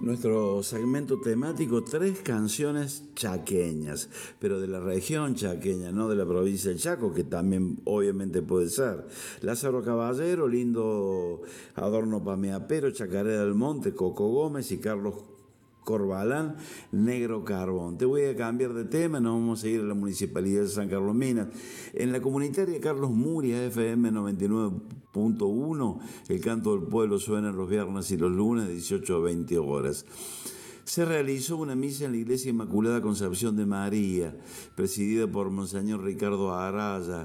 Nuestro segmento temático, 3 canciones chaqueñas, pero de la región chaqueña, no de la provincia del Chaco, que también obviamente puede ser. Lázaro Caballero, Lindo Adorno Pameapero, Chacarera del Monte, Coco Gómez y Carlos Corbalán, Negro Carbón. Te voy a cambiar de tema, nos vamos a ir a la Municipalidad de San Carlos Minas. En la comunitaria Carlos Muria, FM 99.1, el canto del pueblo suena los viernes y los lunes de 18 a 20 horas. Se realizó una misa en la Iglesia Inmaculada Concepción de María, presidida por Monseñor Ricardo Araya,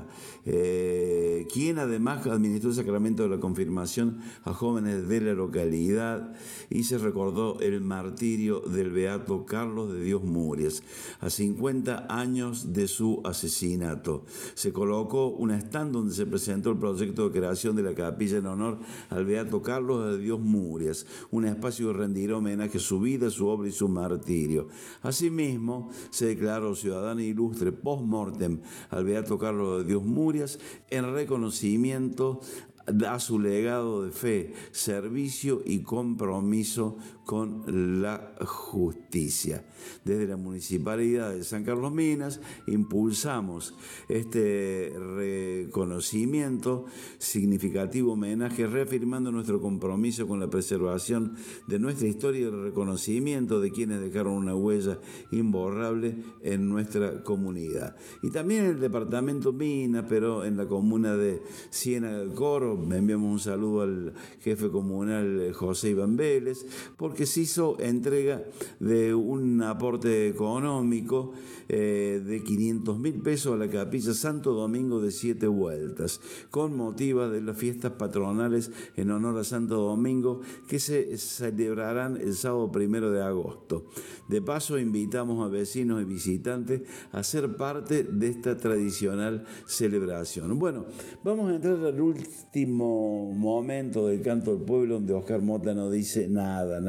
quien además administró el sacramento de la confirmación a jóvenes de la localidad, y se recordó el martirio del beato Carlos de Dios Murias, a 50 años de su asesinato. Se colocó un stand donde se presentó el proyecto de creación de la capilla en honor al beato Carlos de Dios Murias, un espacio que rendirá homenaje a su vida, su obra y su martirio. Asimismo, se declaró ciudadano ilustre post-mortem al beato Carlos de Dios Murias en reconocimiento a su legado de fe, servicio y compromiso con la justicia. Desde la Municipalidad de San Carlos Minas impulsamos este reconocimiento, significativo homenaje, reafirmando nuestro compromiso con la preservación de nuestra historia y el reconocimiento de quienes dejaron una huella imborrable en nuestra comunidad. Y también en el departamento Minas, pero en la comuna de Ciénaga del Coro, me enviamos un saludo al jefe comunal José Iván Vélez, porque se hizo entrega de un aporte económico de 500.000 pesos a la capilla Santo Domingo de 7 Vueltas, con motivo de las fiestas patronales en honor a Santo Domingo, que se celebrarán el sábado 1 de agosto. De paso, invitamos a vecinos y visitantes a ser parte de esta tradicional celebración. Bueno, vamos a entrar al último momento del canto del pueblo, donde Oscar Mota no dice nada.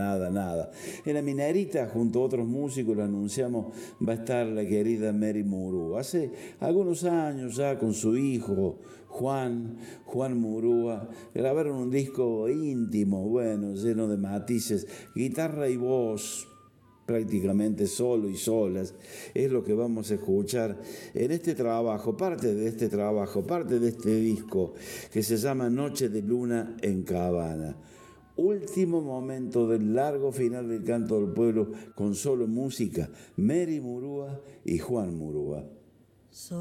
En la Minerita, junto a otros músicos, lo anunciamos, va a estar la querida Mary Murúa. Hace algunos años ya, con su hijo Juan Murúa, grabaron un disco íntimo, bueno, lleno de matices, guitarra y voz, prácticamente solo y solas. Es lo que vamos a escuchar en este trabajo, parte de este disco que se llama Noche de Luna en Cabana. Último momento del largo final del canto del pueblo, con solo música, Mary Murúa y Juan Murúa.